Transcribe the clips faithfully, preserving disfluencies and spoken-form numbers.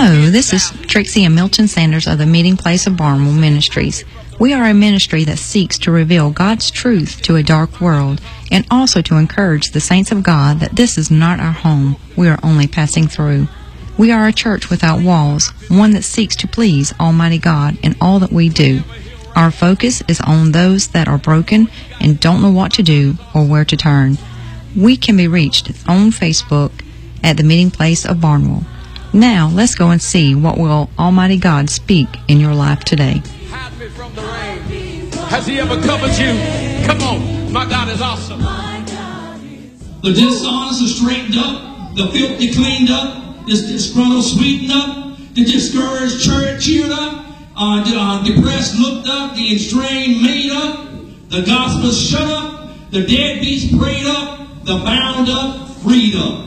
Hello, this is Trixie and Milton Sanders of the Meeting Place of Barnwell Ministries. We are a ministry that seeks to reveal God's truth to a dark world and also to encourage the saints of God that this is not our home, we are only passing through. We are a church without walls, one that seeks to please Almighty God in all that we do. Our focus is on those that are broken and don't know what to do or where to turn. We can be reached on Facebook at the Meeting Place of Barnwell. Now, let's go and see what will Almighty God speak in your life today. Hide me from the rain. Has He ever covered you? Come on, my God is awesome. The dishonest are straightened up, the filthy cleaned up, the disgruntled sweetened up, the discouraged church cheered up, uh, the uh, depressed looked up, the estranged made up, the gospel shut up, the deadbeats prayed up, the bound up freed up.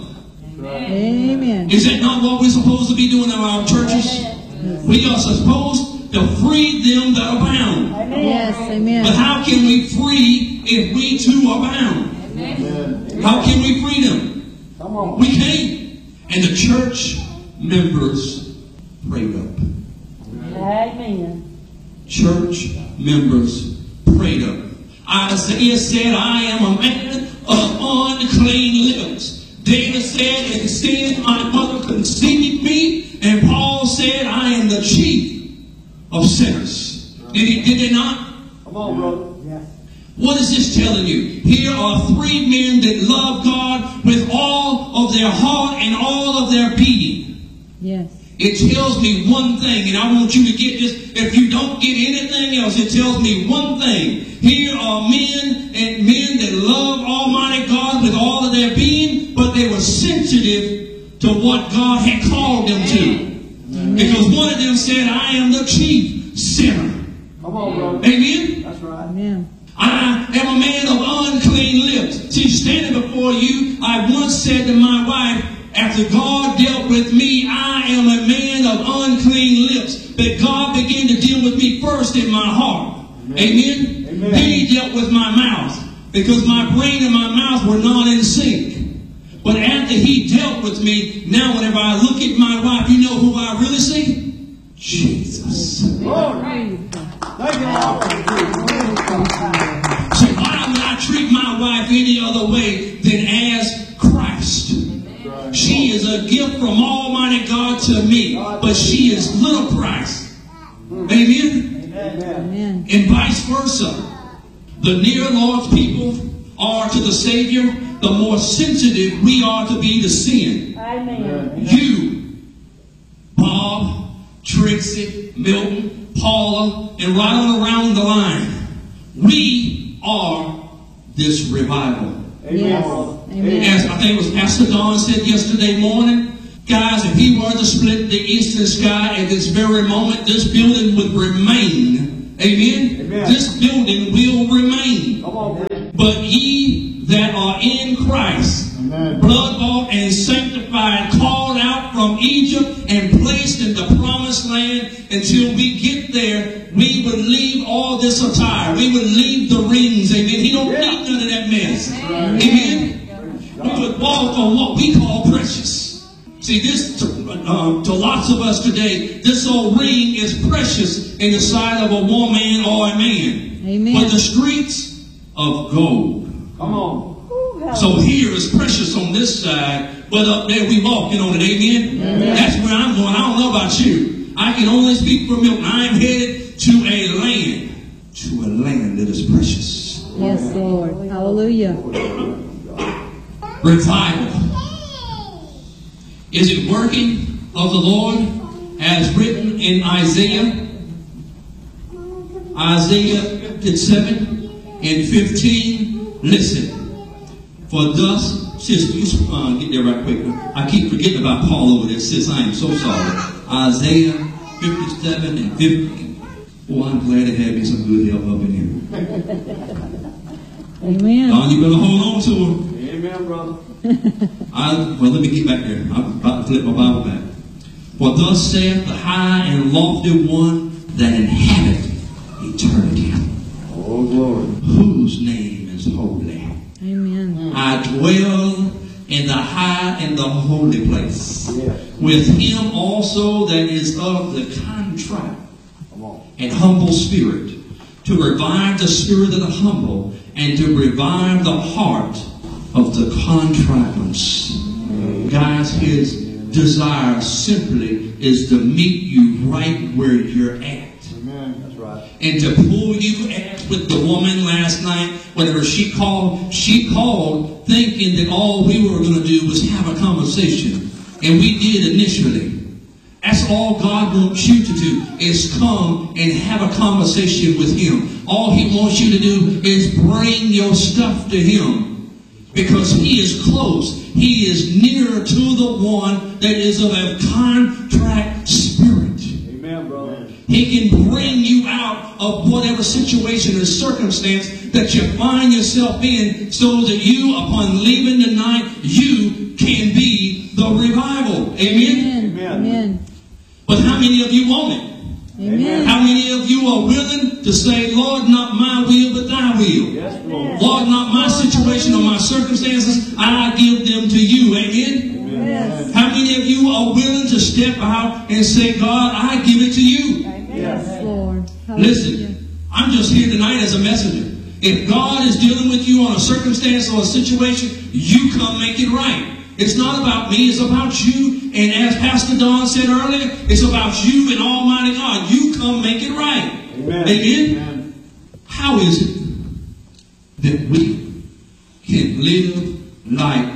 Amen. Is that not what we're supposed to be doing in our churches? We are supposed to free them that are bound. Yes, amen. But how can we free if we too are bound? Amen. How can we free them? Come on. We can't. And the church members prayed up. Amen. Church members prayed up. Isaiah said, I am a man of unclean lips. David said, and said, my mother conceived me. And Paul said, I am the chief of sinners. Did he? Did they not? Come on, brother. Yes. What is this telling you? Here are three men that love God with all of their heart and all of their being. Yes. It tells me one thing, and I want you to get this. If you don't get anything else, it tells me one thing. Here are men and men that love Almighty God with all of their being, but they were sensitive to what God had called them to. Amen. Because one of them said, I am the chief sinner. Come on, brother. Amen? That's right. Amen. I am a man of unclean lips. See, standing before you, I once said to my wife, after God dealt with me, I am a man of unclean lips. But God began to deal with me first in my heart. Amen. Amen? Amen. Then He dealt with my mouth. Because my brain and my mouth were not in sync. But after He dealt with me, now whenever I look at my wife, you know who I really see? Jesus. Lord. Thank you, Lord. So why would I treat my wife any other way than as Christ? She is a gift from Almighty God to me, but she is little Christ. Amen? Amen. And vice versa. The nearer Lord's people are to the Savior, the more sensitive we are to be to sin. Amen. You, Bob, Trixie, Milton, Paula, and right on around the line, we are this revival. Yes. Amen. As I think it was Pastor Don said yesterday morning, guys, if he were to split the eastern sky at this very moment, this building would remain. Amen? Amen. This building will remain. Come on, man. But ye that are in Christ, Amen. blood bought and sanctified, called out from Egypt and placed in the promised land, until we get there, we would leave all this attire. We would leave the rings. Amen. He don't Yeah. need none of that mess. Amen. Amen. We would walk on what we call precious. See, this to, uh, to lots of us today, this old ring is precious in the sight of a woman or a man. Amen. But the streets of gold. Come on. So here is precious on this side, but up there we walking on it. Amen? Amen. That's where I'm going. I don't know about you. I can only speak for Milton. I am headed to a land, to a land that is precious. Yes, Lord. Hallelujah. Revival. Is it working of the Lord as written in Isaiah? Isaiah fifty-seven and fifteen. Listen. For thus, sis, you uh, get there right quick. I keep forgetting about Paul over there, sis. I am so sorry. Isaiah fifty-seven and fifteen. Oh, I'm glad to have you some good help up in here. Amen. Don, you better hold on to him. Amen, brother. I, well, let me get back there. I'm about to flip my Bible back. For thus saith the high and lofty one that inhabiteth eternity, Oh, glory. whose name is holy. Amen. I dwell in the high and the holy place. Yes. with him also that is of the contrite and humble spirit, to revive the spirit of the humble, and to revive the heart of the contrite ones. Guys, his desire simply is to meet you right where you're at. Amen. That's right. And to pull you as with the woman last night, whenever she called, she called thinking that all we were going to do was have a conversation. And we did initially. That's all God wants you to do, is come and have a conversation with him. All he wants you to do is bring your stuff to him, because he is close. He is nearer to the one that is of a contrite spirit. Amen, brother. He can bring you out of whatever situation or circumstance that you find yourself in, so that you, upon leaving tonight, you can be the revival. Amen? Amen. Amen. But how many of you want it? Amen. How many of you are willing to say, Lord, not my will, but thy will? Yes, Lord. Lord, not my situation or my circumstances, I give them to you. Amen? Amen. How many of you are willing to step out and say, God, I give it to you? Yes, Lord. Hallelujah. Listen, I'm just here tonight as a messenger. If God is dealing with you on a circumstance or a situation, you come make it right. It's not about me, it's about you. And as Pastor Don said earlier, it's about you and Almighty God. You come make it right. Amen. Amen? Amen. How is it that we can live like,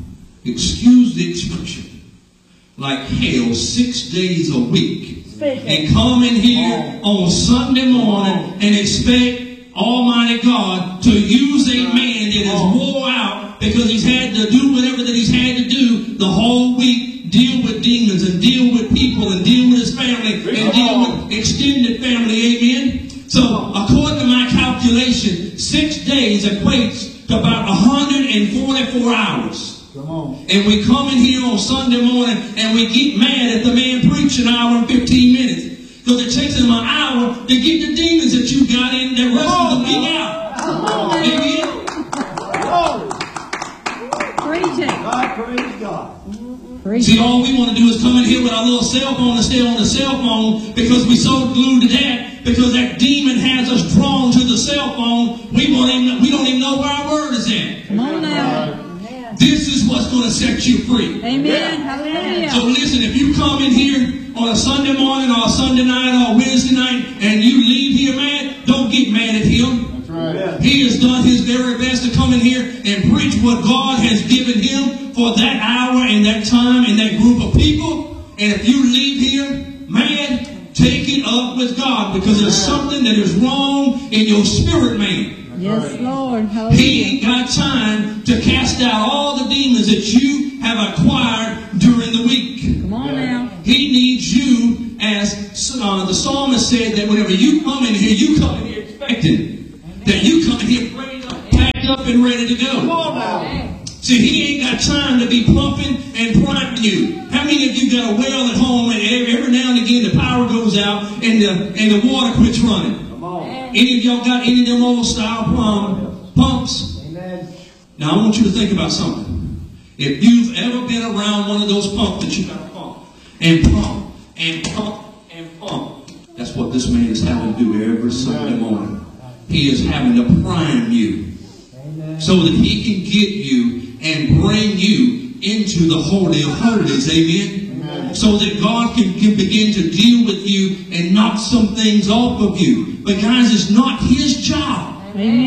excuse the expression, like hell six days a week, and come in here on Sunday morning and expect Almighty God to use a man that is wore out because he's had to do whatever that he's had to do the whole week, deal with demons and deal with people and deal with his family and deal with extended family. Amen? So, according to my calculation, six days equates to about one hundred forty-four hours. Come on. And we come in here on Sunday morning and we get mad at the man preaching an hour and fifteen minutes. Because it takes him an hour to get the demons that you got in the rest of the week out. Amen? Preach it. God, praise God. Preach See, it. all we want to do is come in here with our little cell phone and stay on the cell phone because we're so glued to that, because that demon has us drawn to the cell phone. We won't even, we don't even know where our word is at. Come on now. This is what's going to set you free. Amen. Hallelujah. So listen, if you come in here on a Sunday morning or a Sunday night or a Wednesday night and you leave here mad, don't get mad at him. That's right. He has done his very best to come in here and preach what God has given him for that hour and that time and that group of people. And if you leave here mad, take it up with God, because there's something that is wrong in your spirit, man. Yes, Lord. He Hallelujah. ain't got time to cast out all the demons that you have acquired during the week. Come on now. He needs you, as uh, the psalmist said, that whenever you come in here, you come in here expecting. That you come in here prayed up, packed up and ready to go. Come on now. See, he ain't got time to be pumping and priming you. How many of you got a well at home and every, every now and again the power goes out and the, and the water quits running? Come on. Any of y'all got any of them old style um, pumps? Amen. Now I want you to think about something. If you've ever been around one of those pumps that you got to pump and pump and pump and pump, that's what this man is having to do every Sunday morning. He is having to prime you so that he can get you and bring you into the Holy of Holies. Amen? Amen. So that God can, can begin to deal with you and knock some things off of you. But guys, it's not his job.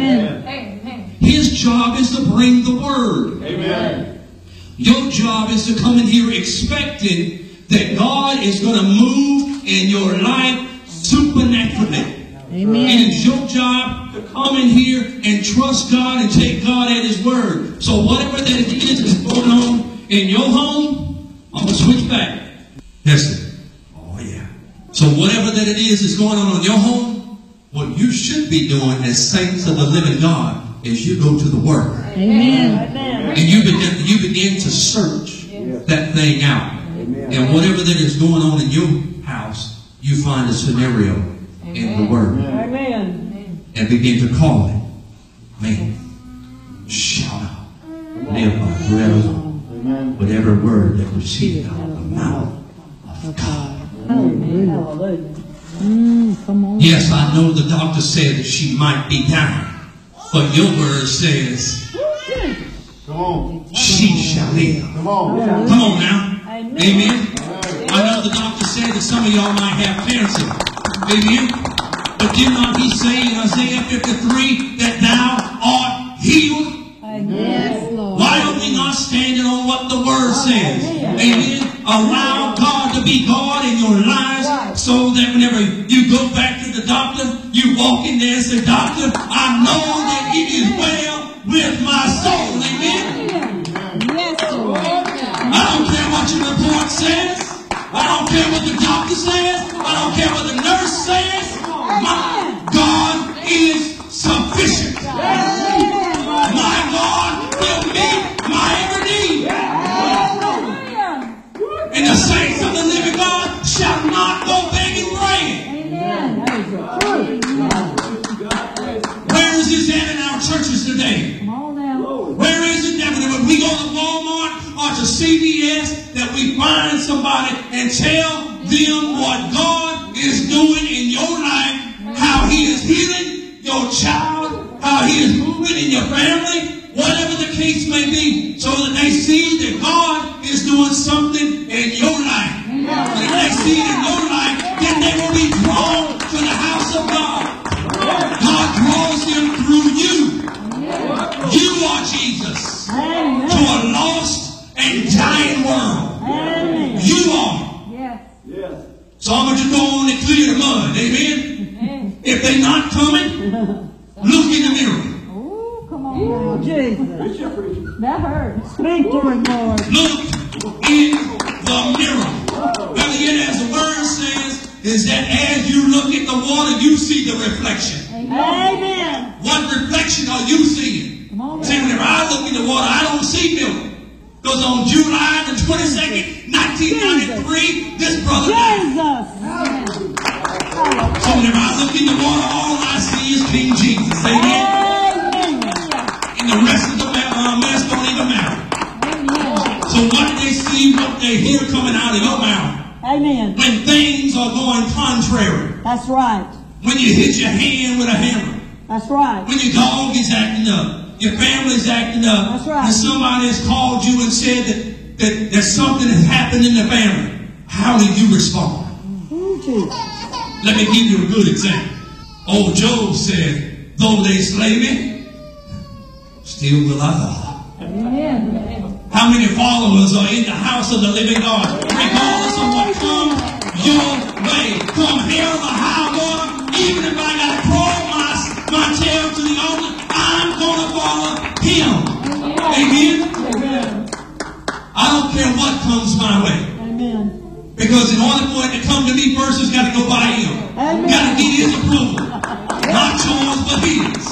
Amen. His job is to bring the word. Amen. Your job is to come in here expecting that God is going to move in your life supernaturally. Amen. And it's your job to come in here and trust God and take God at his word. So whatever that it is that's going on in your home, I'm going to switch back. Listen. Oh, yeah. So whatever that it is that's going on in your home, what you should be doing as saints of the living God is you go to the word. Amen. And you begin, you begin to search that thing out. Amen. And whatever that is going on in your house, you find a scenario in the word. Amen. And begin to call it. Man, shout out. Live by bread alone. with every word that proceeded out of the mouth of God. Hallelujah. Mm, come on. Yes, I know the doctor said that she might be dying, but your word says Come on. she shall live. Come on. Come on now. Amen. Amen. I know the doctor said that some of y'all might have cancer. Amen. But did not he say in Isaiah fifty-three that thou art healed? Yes, Lord. Why are we not standing on what the word says? Amen. Allow God to be God in your lives so that whenever you go back to the doctor, you walk in there and say, Doctor, I know that it is well with my soul. Amen. Yes, Lord. I don't care what your report says. I don't care what the doctor says. I don't care what the nurse says. My God is sufficient. My God will meet my every need. And the saints of the living God shall not go begging bread. Where is this at in our churches today? Where is it that when we go to Walmart or to C V S that we find somebody and tell them what God is doing in your life, how He is healing your child, how He is moving in your family, whatever the case may be, so that they see that God is doing something in your life. And if they see it in your life, then they will be drawn to the house of God. God draws them through you. You are Jesus to a lost and dying world. You are. Yes. So I'm going to go on and clear the mud. Amen? If they're not coming, look in the mirror. Oh, come on. Oh, Jesus. Preacher, preacher. That hurts. Speak to him, Lord. Look in the mirror. Better yet, as the word says, is that as you look at the water, you see the reflection. Amen. What reflection are you seeing? Come on. See, whenever I look in the water, I don't see milk. Because on July the twenty-second, nineteen ninety-three, this brother died. Jesus. So whenever I look in the water, all I see is King Jesus. Amen. Amen. And the rest of the uh, mess don't even matter. So what they see, what they hear coming out of your mouth, Amen. when things are going contrary, That's right. when you hit your hand with a hammer, That's right. when your dog is acting up, your family's acting up, That's right. and somebody has called you and said that, that, that something has happened in the family, how do you respond? Ooh, Jesus. Let me give you a good example. Old Job said, though they slay me, still will I love. Amen. How many followers are in the house of the living God? Regardless of what comes your way, come hell or high water, even if I got to crawl my, my tail to the altar, I'm going to follow Him. Amen? Amen. I don't care what comes my way. Amen. Because in order for it to come to me first, it's got to go by Him. Amen. Got to get His approval. Not yours, but His.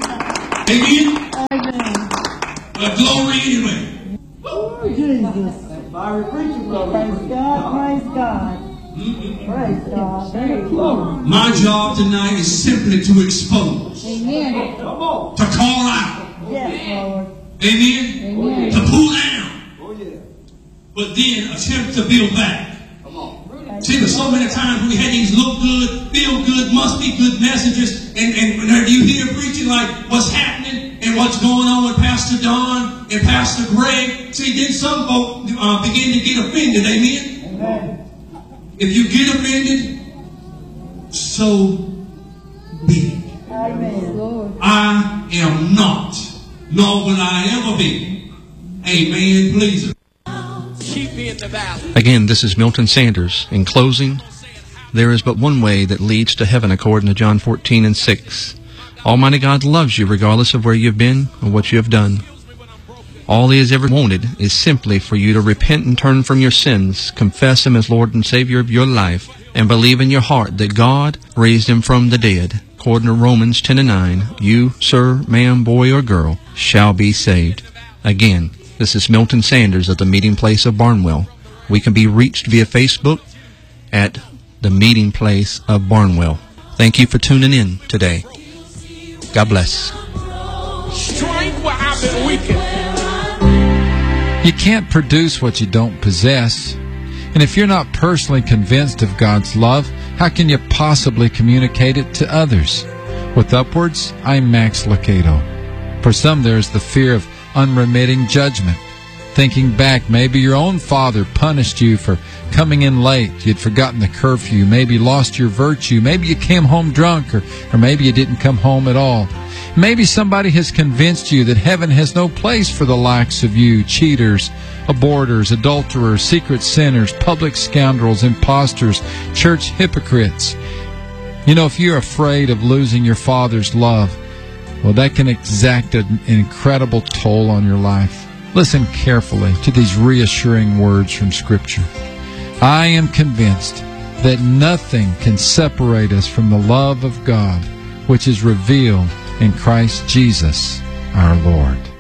Amen? Amen. Well, glory anyway. Ooh, Jesus. Fiery preacher, brother. Praise God. Praise God. Praise God. Thank you. My job tonight is simply to expose, Amen. Come on. to call out, Yes, Lord. amen, Amen. to pull down, Oh, yeah. but then attempt to build back. Come on. See, there's so many times we had these look good, feel good, must be good messages, and, and whenever you hear preaching like what's happening and what's going on with Pastor Don and Pastor Greg, see, then some folk uh, begin to get offended, amen? Amen. If you get offended, so be it. Amen. Lord. I am not, nor will I ever be, a man pleaser. Keep me in the valley. Again, this is Milton Sanders. In closing, there is but one way that leads to heaven according to John fourteen and six. Almighty God loves you regardless of where you've been or what you have done. All He has ever wanted is simply for you to repent and turn from your sins, confess Him as Lord and Savior of your life, and believe in your heart that God raised Him from the dead. According to Romans ten and nine, you, sir, ma'am, boy, or girl, shall be saved. Again, this is Milton Sanders of the Meeting Place of Barnwell. We can be reached via Facebook at the Meeting Place of Barnwell. Thank you for tuning in today. God bless. Strength where I've been weakened. You can't produce what you don't possess. And if you're not personally convinced of God's love, how can you possibly communicate it to others? With Upwards, I'm Max Lucado. For some, there's the fear of unremitting judgment. Thinking back, maybe your own father punished you for coming in late. You'd forgotten the curfew. Maybe lost your virtue. Maybe you came home drunk, or, or maybe you didn't come home at all. Maybe somebody has convinced you that heaven has no place for the likes of you, cheaters, aborters, adulterers, secret sinners, public scoundrels, imposters, church hypocrites. You know, if you're afraid of losing your Father's love, well, that can exact an incredible toll on your life. Listen carefully to these reassuring words from Scripture. I am convinced that nothing can separate us from the love of God, which is revealed in Christ Jesus our Lord.